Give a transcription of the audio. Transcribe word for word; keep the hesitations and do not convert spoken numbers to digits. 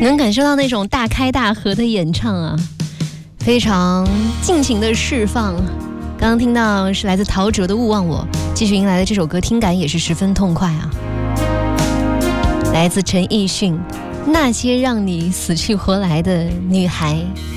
能感受到那种大开大合的演唱啊，非常尽情的释放。刚刚听到是来自陶喆的《勿忘我》，继续迎来的这首歌听感也是十分痛快啊。来自陈奕迅《那些让你死去活来的女孩》。